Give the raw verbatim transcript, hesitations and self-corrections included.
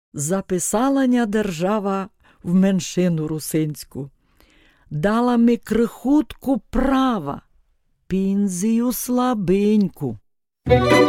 Записала-ня держава в меншину русинську, дала ми крихутку права, пінзію слабеньку.